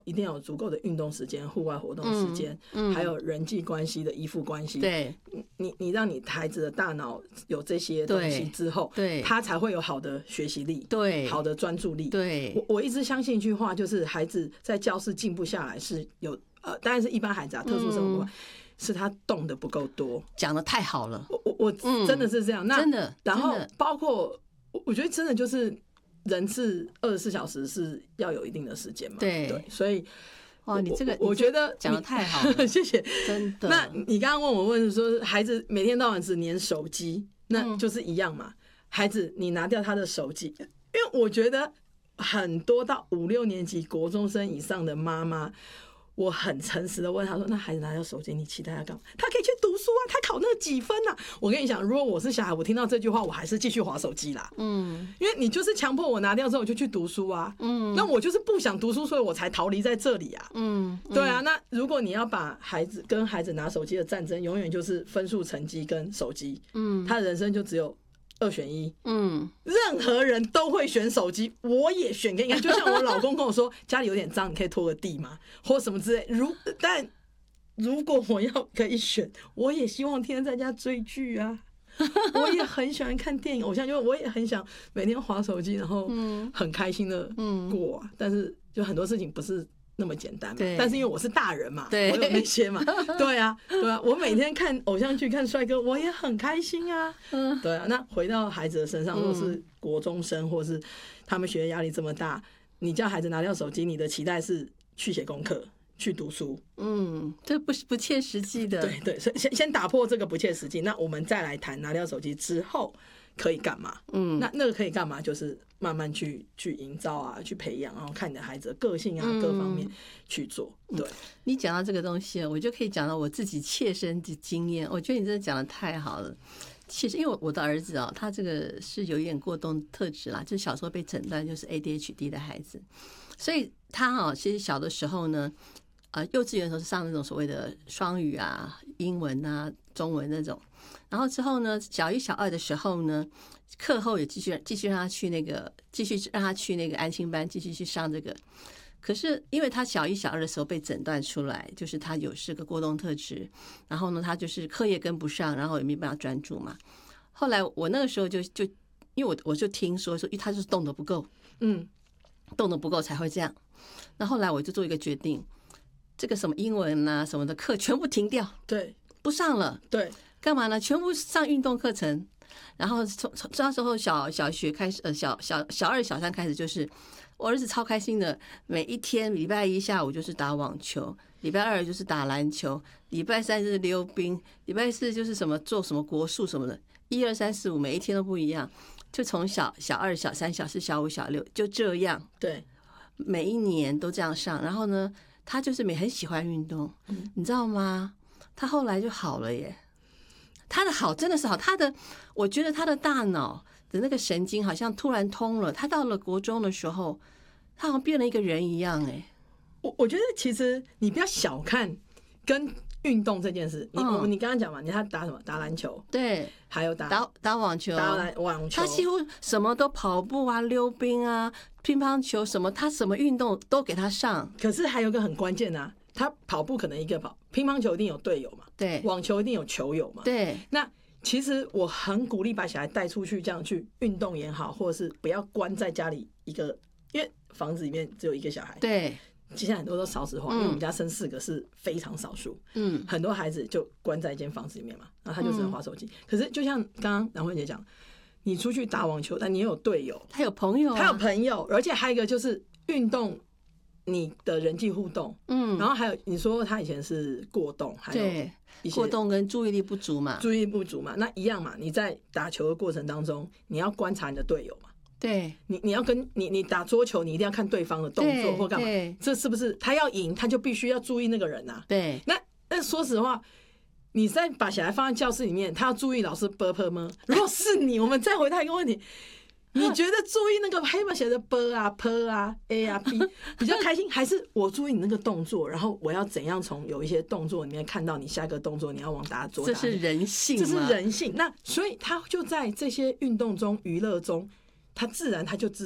一定要有足够的运动时间、户外活动时间，还有人际关系的依附关系。 对， 你让你孩子的大脑有这些东西之后， 对， 他才会有好的学习力， 对， 好的专注力。 对， 我一直相信一句话，就是孩子在教室静不下来是有当然是一般孩子特殊生活是他动的不够多。 讲得太好了， 我真的是这样。那真的， 然后包括我觉得真的就是人是24小时是要有一定的时间嘛。对，所以哇，你这个我觉得讲得太好了， 谢谢。 真的。 那你刚刚问说孩子每天到晚只黏手机，那就是一样嘛。孩子你拿掉他的手机，因为我觉得很多到5、6年级国中生以上的妈妈，我很诚实的问他说：“那孩子拿掉手机，你期待他干嘛？他可以去读书啊，他考那几分啊？”我跟你讲，如果我是小孩，我听到这句话，我还是继续滑手机啦。因为你就是强迫我拿掉之后，我就去读书啊。那我就是不想读书，所以我才逃离在这里啊。对啊。那如果你要把孩子跟孩子拿手机的战争，永远就是分数、成绩跟手机。他的人生就只有2选1。任何人都会选手机，我也选给你看。就像我老公跟我说家里有点脏，你可以拖个地吗？或什么之类。但如果我要可以选，我也希望天天在家追剧啊。我也很喜欢看电影偶像剧，我也很想每天滑手机，然后很开心的过啊。但是就很多事情不是那么简单嘛。但是因为我是大人嘛，我有那些嘛。对啊，我每天看偶像剧、看帅哥，我也很开心啊。对啊。那回到孩子的身上，若是国中生，或是他们学业压力这么大，你叫孩子拿掉手机，你的期待是去写功课、去读书。 这不切实际的。 对，所以先打破这个不切实际，那我们再来谈拿掉手机之后可以干嘛。那个可以干嘛，就是慢慢去营造啊，去培养，然后看你的孩子的个性啊，各方面去做。对， 你讲到这个东西，我就可以讲到我自己切身的经验。我觉得你真的讲得太好了。其实因为我的儿子他这个是有一点过动特质啦，就是小时候被诊断就是 ADHD 的孩子，所以他其实小的时候呢，幼稚园的时候是上那种所谓的双语啊、英文啊、中文那种，然后之后呢，小1、小2的时候呢，课后也继续让他去那个安亲班，继续去上这个。可是因为他小1、小2的时候被诊断出来，就是他是个过动特质，然后呢，他就是课业跟不上，然后也没办法专注嘛。后来我那个时候就因为我就听说因为他就是动得不够，动得不够才会这样。那后来我就做一个决定，这个什么英文啊什么的课全部停掉， 对， 不上了。 对， 干嘛呢？全部上运动课程。然后从那时候小学开始，小2、小3开始，就是我儿子超开心的，每一天礼拜1下午就是打网球，礼拜2就是打篮球，礼拜3就是溜冰，礼拜4就是做什么国术什么的，1、2、3、4、5每一天都不一样。就从小2、小3、小4、小5、小6就这样， 对， 每一年都这样上。然后呢，他就是很喜欢运动，你知道吗？他后来就好了耶。他的好真的是好，我觉得他的大脑的那个神经好像突然通了。他到了国中的时候，他好像变了一个人一样。 我觉得其实你不要小看跟运动这件事。你刚刚讲嘛，他打什么？打篮球， 对， 还有打网球， 他几乎什么都跑步啊、溜冰啊、乒乓球什么，他什么运动都给他上。 可是还有一个很关键啊。他跑步可能一个跑，乒乓球一定有队友嘛， 对， 网球一定有球友嘛， 对。那其实我很鼓励把小孩带出去，这样去运动也好，或者是不要关在家里因为房子里面只有一个小孩， 对， 现在很多都少子化，因为我们家生4个是非常少数，很多孩子就关在一间房子里面嘛，然后他就只能滑手机。可是就像刚刚梁慧姐讲，你出去打网球，但你也有队友， 他有朋友， 而且还有一个就是运动。你的人际互动，然后还有你说他以前是过动，还有一些过动跟注意力不足嘛， 那一样嘛。你在打球的过程当中，你要观察你的队友嘛， 对， 你要跟你打桌球，你一定要看对方的动作或干嘛，这是不是他要赢，他就必须要注意那个人啊？ 对， 那说实话，你再把小孩放在教室里面，他要注意老师啵吗？如果是你，我们再回答一个问题。你觉得注意那个黑板写的 b 啊 p 啊 a 啊 b 比较开心，还是我注意你那个动作，然后我要怎样从有一些动作里面看到你下一个动作你要往打左打？ 这是人性， 那所以他就在这些运动中、娱乐中，他自然他就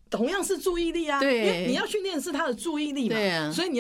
同样是注意力啊， 对因为你要训练的是他的注意力嘛， 对啊所以你